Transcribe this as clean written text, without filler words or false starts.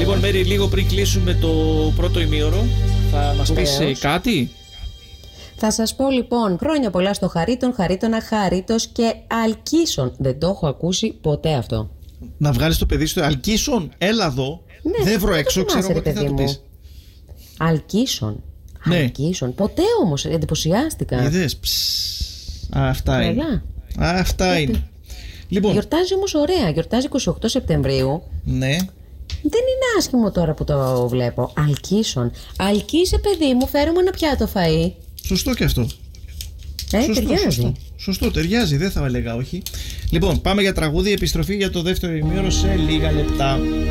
Λοιπόν, Μέρη, λίγο πριν κλείσουμε το πρώτο ημίωρο, θα μας πεις κάτι? Θα σας πω λοιπόν, χρόνια πολλά στο Χαρίτον, Χαρίτονα, Χαρίτος και Αλκίσον. Δεν το έχω ακούσει ποτέ αυτό. Να βγάλεις το παιδί στο Αλκίσον, έλα εδώ. Ναι, δεν βρω έξω, ξέρω εγώ τι θα το πεις. Αλκίσον. Ναι. Αλκίσον. Ποτέ όμως, εντυπωσιάστηκα. Είδες, αυτά είναι. Αυτά είναι. Λοιπόν. Γιορτάζει όμως ωραία, γιορτάζει 28 Σεπτεμβρίου. Ναι. Δεν είναι άσχημο τώρα που το βλέπω. Αλκίσον. Αλκίσε, παιδί μου, φέρε μου ένα πιάτο φαΐ. Σωστό και αυτό. Ταιριάζει. Σωστό, ταιριάζει, δεν θα έλεγα όχι. Λοιπόν, πάμε για τραγούδι, επιστροφή για το δεύτερο ημίωρο σε λίγα λεπτά.